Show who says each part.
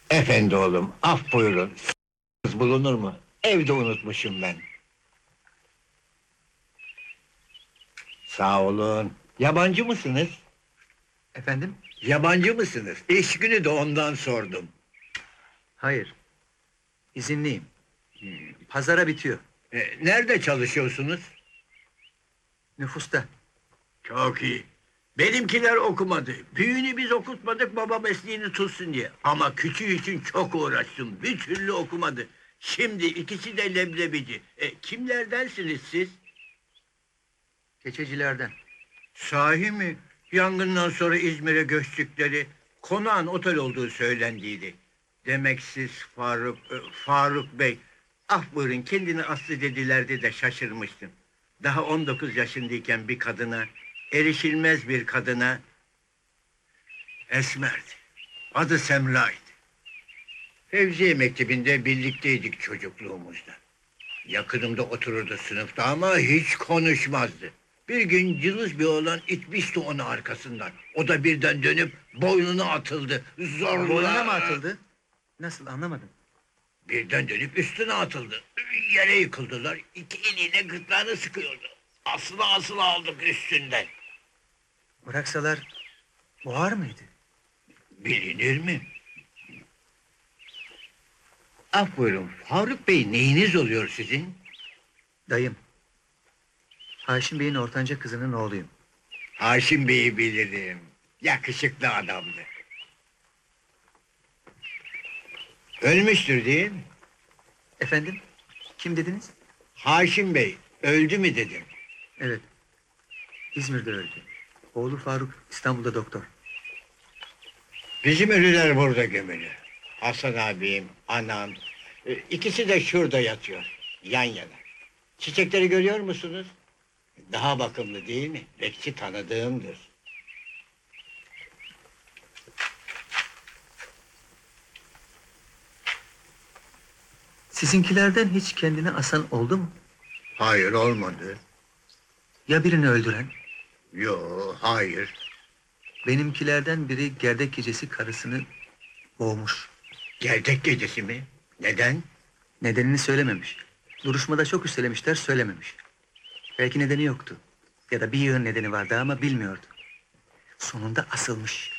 Speaker 1: Efendi oğlum, af buyurun. Kız bulunur mu? Evde unutmuşum ben. Sağ olun. Yabancı mısınız?
Speaker 2: Efendim?
Speaker 1: Yabancı mısınız? İş günü de ondan sordum.
Speaker 2: Hayır. İzinliyim. Pazara bitiyor.
Speaker 1: Nerede çalışıyorsunuz?
Speaker 2: Nüfusta.
Speaker 1: Çok iyi. Benimkiler okumadı. Büyüğünü biz okutmadık, baba mesleğini tutsun diye. Ama küçüğü için çok uğraştım. Bir türlü okumadı. Şimdi ikisi de leblebici. Kimlerdensiniz siz?
Speaker 2: Keçecilerden.
Speaker 1: Sahi mi? Yangından sonra İzmir'e göçtükleri, konağın otel olduğu söylendiydi. Demek siz Faruk Bey. Ah buyurun, kendini aslı dedilerdi de şaşırmıştım. Daha 19 yaşındayken bir kadına, erişilmez bir kadına, esmerdi. Adı Semra'ydı. Fevziye Mektebi'nde birlikteydik çocukluğumuzda. Yakınımda otururdu sınıfta ama hiç konuşmazdı. Bir gün cılız bir oğlan itmişti onu arkasından. O da birden dönüp boynuna atıldı. Zorla...
Speaker 2: Boynuna mı atıldı? Nasıl, anlamadım.
Speaker 1: Birden dönüp üstüne atıldı. Yere yıkıldılar. İki eliyle gırtlağını sıkıyordu. Asıla asıla aldık üstünden.
Speaker 2: Bıraksalar boğar mıydı?
Speaker 1: Bilinir mi? Af buyurun, Faruk Bey neyiniz oluyor sizin?
Speaker 2: Dayım. Haşim Bey'in ortanca kızının oğluyum.
Speaker 1: Haşim Bey'i bilirim. Yakışıklı adamdı. Ölmüştür değil mi?
Speaker 2: Efendim? Kim dediniz?
Speaker 1: Haşim Bey, öldü mü dedim.
Speaker 2: Evet. İzmir'de öldü. Oğlu Faruk İstanbul'da doktor.
Speaker 1: Bizim ölüler burada gömülü. Hasan abim, anam, ikisi de şurada yatıyor, yan yana. Çiçekleri görüyor musunuz? Daha bakımlı değil mi? Bekçi tanıdığımdır.
Speaker 2: Sizinkilerden hiç kendini asan oldu mu?
Speaker 1: Hayır, olmadı.
Speaker 2: Ya birini öldüren?
Speaker 1: Yo, hayır.
Speaker 2: Benimkilerden biri gerdek gecesi karısını boğmuş.
Speaker 1: Gerdek gecesi mi? Neden?
Speaker 2: Nedenini söylememiş. Duruşmada çok üstelemişler, söylememiş. Belki nedeni yoktu. Ya da bir yığın nedeni vardı ama bilmiyordu. Sonunda asılmış.